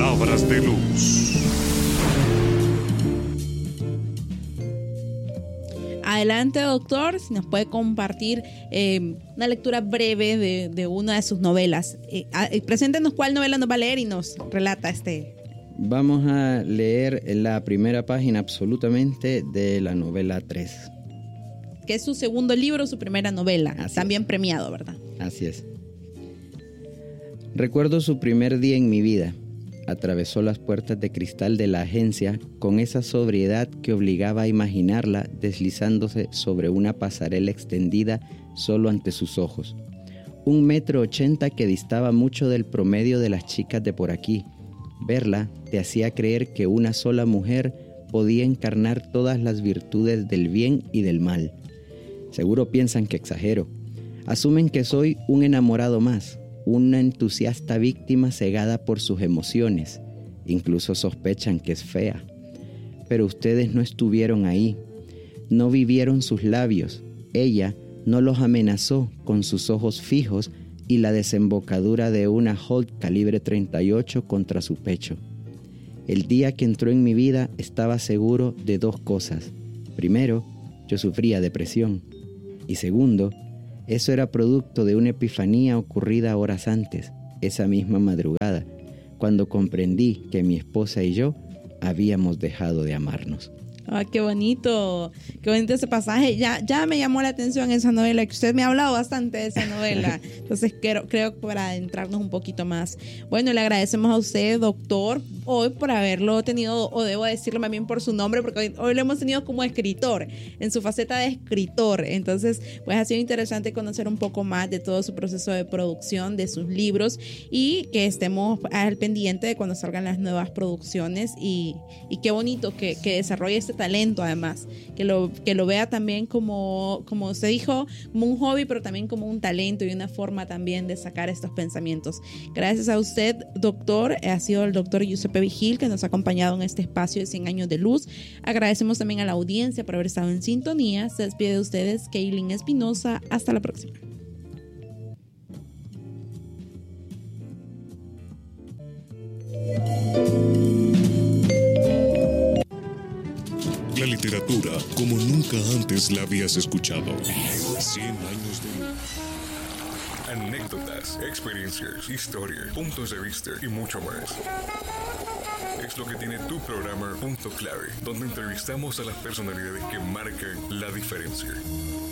Palabras de luz. Adelante, doctor, si nos puede compartir una lectura breve de una de sus novelas. Preséntenos cuál novela nos va a leer y nos relata Vamos a leer la primera página absolutamente de la novela 3. Que es su segundo libro, su primera novela. Así también es. Premiado, ¿verdad? Así es. Recuerdo su primer día en mi vida. Atravesó las puertas de cristal de la agencia con esa sobriedad que obligaba a imaginarla deslizándose sobre una pasarela extendida solo ante sus ojos. 1,80 m que distaba mucho del promedio de las chicas de por aquí. Verla te hacía creer que una sola mujer podía encarnar todas las virtudes del bien y del mal. Seguro piensan que exagero. Asumen que soy un enamorado más, una entusiasta víctima cegada por sus emociones. Incluso sospechan que es fea. Pero ustedes no estuvieron ahí. No vivieron sus labios. Ella no los amenazó con sus ojos fijos y la desembocadura de una Holt calibre 38 contra su pecho. El día que entró en mi vida estaba seguro de dos cosas. Primero, yo sufría depresión. Y segundo, eso era producto de una epifanía ocurrida horas antes, esa misma madrugada, cuando comprendí que mi esposa y yo habíamos dejado de amarnos. ¡Ay, qué bonito! ¡Qué bonito ese pasaje! Ya me llamó la atención esa novela, que usted me ha hablado bastante de esa novela. Entonces creo para adentrarnos un poquito más. Bueno, le agradecemos a usted, doctor, hoy por haberlo tenido, o debo decirlo más bien por su nombre, porque hoy lo hemos tenido como escritor, en su faceta de escritor. Entonces, pues ha sido interesante conocer un poco más de todo su proceso de producción, de sus libros, y que estemos al pendiente de cuando salgan las nuevas producciones. Y qué bonito que desarrolle este talento, además, que lo vea también como usted dijo, como un hobby, pero también como un talento y una forma también de sacar estos pensamientos. Gracias a usted, doctor. Ha sido el doctor Giuseppe Vigil que nos ha acompañado en este espacio de 100 años de luz. Agradecemos también a la audiencia por haber estado en sintonía. Se despide de ustedes Kaylin Espinosa. Hasta la próxima. La literatura como nunca antes la habías escuchado. 100 años de luz. Anécdotas, experiencias, historias, puntos de vista y mucho más. Es lo que tiene tu programa Punto Clave, donde entrevistamos a las personalidades que marcan la diferencia.